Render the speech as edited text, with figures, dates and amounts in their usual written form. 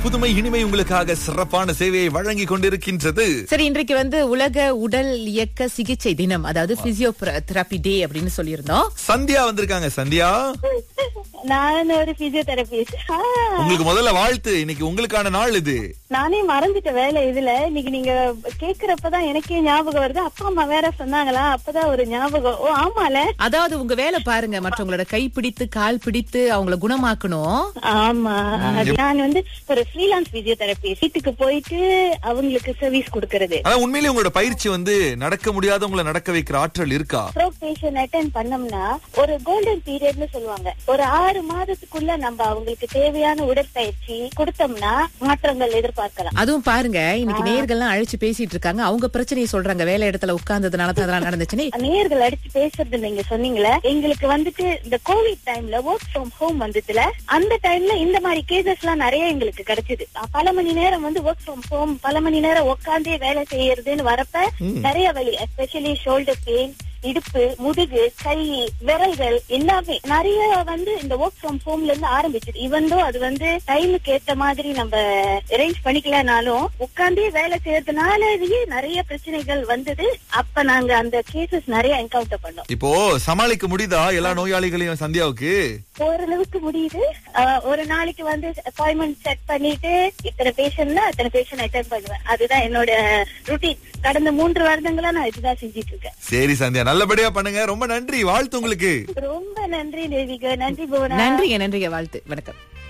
புதுமை இனிமை உங்களுக்காக சிறப்பான சேவையை வழங்கி கொண்டிருக்கின்றது. சரி, இன்றைக்கு உலக உடல் இயக்க சிகிச்சை தினம், அதாவது பிசியோதெரபி டே அப்படின்னு சொல்லியிருந்தோம். சந்தியா வந்திருக்காங்க. சந்தியா, நான் ஒரு பிசியோதெரபிஸ்ட். உங்களுக்கு முதல்ல வாழ்த்து. இன்னைக்கு உங்களுக்கான நாள் இது. நானே மறந்துட்ட வேலை இதுல. இன்னைக்கு நீங்க கேக்குறப்பதான் எனக்கே ஞாபகம் வருது. அப்பா அம்மா வேற சொன்னாங்களா, அப்பதான் ஒரு ஞாபகம். ஓ ஆமால, அதாவது உங்க வேலை பாருங்க, மற்றவங்களோட கை பிடித்து கால் பிடித்து அவங்கள குணமாக்கணும். ஆமா, நான் ஒரு ஃப்ரீலான்ஸ் பிசியோதெரபிஸ்ட். வீட்டுக்கு போயிட்டு அவங்களுக்கு சர்வீஸ் கொடுக்கறது. ஆனா உண்மையிலேயே உங்களோட பயிற்சி நடக்க முடியாதவங்களை நடக்க வைக்கிற ஆற்றல் இருக்கா? ஸ்ட்ரோக் பேஷண்ட் அட்டென்ட் பண்ணோம்னா ஒரு கோல்டன் பீரியட்னு சொல்லுவாங்க. ஒரு 6 மாதத்துக்குள்ள நம்ம அவங்களுக்கு தேவையான உடற்பயிற்சி கொடுத்தோம்னா மாற்றங்கள் எதிர்பார்க்கலாம். அதுவும் பாருங்க, இன்னைக்கு நேயர்கள்லாம் அழைச்சு பேசிட்டு இருக்காங்க. அவங்க பிரச்சனையை சொல்றாங்க. வேலை இடத்துல உட்கார்ந்ததுனால அதெல்லாம் நடந்துச்சுன்னு நேயர்கள் அடிச்சு பேசுறது நீங்க சொன்னீங்களே. எங்களுக்கு இந்த கோவிட் டைம்ல ஒர்க் ஃப்ரம் ஹோம் வந்ததுல, அந்த டைம்ல இந்த மாதிரி கேசஸ் எல்லாம் நிறைய எங்களுக்கு கிடைச்சது. பல மணி நேரம் ஒர்க் ஃப்ரம் ஹோம், பல மணி நேரம் உட்காந்தே வேலை செய்யறதுன்னு வரப்ப நிறைய வலி, எஸ்பெஷலி ஷோல்டர் பெயின், இடுப்பு, முதுகு, கை, விரல்கள் எல்லாமே நிறைய இந்த ஒர்க் ஃப்ரம் ஹோம்ல இருந்து ஆரம்பிச்சது. இவன் அது டைமுக்கு ஏத்த மாதிரி நம்ம அரேஞ்ச் பண்ணிக்கலனாலும் உட்காந்தே வேலை செய்யறதுனாலயே நிறைய பிரச்சனைகள் வந்தது. அப்ப நாங்க அந்த கேசஸ் நிறைய என்கவுண்டர் பண்ணோம். இப்போ சமாளிக்க முடியுதா எல்லா நோயாளிகளையும் சந்தியாவுக்கு? ஓரளவுக்கு முடியுது. ஒரு நாளைக்கு அப்பாயின்மெண்ட் செட் பண்ணிட்டு இத்தனை பேஷண்ட்னா அத்தனை பேஷண்ட் அட்டென்ட் பண்ணுவேன். அதுதான் என்னோட ருட்டீன். கடந்த 3 வருடங்களா நான் இதுதான் செஞ்சிட்டு இருக்கேன். சரி சந்தியா, நல்லபடியா பண்ணுங்க. ரொம்ப நன்றி, வாழ்த்து உங்களுக்கு. ரொம்ப நன்றி தேவிகா. நன்றி புவனா. நன்றிங்க, வாழ்த்து, வணக்கம்.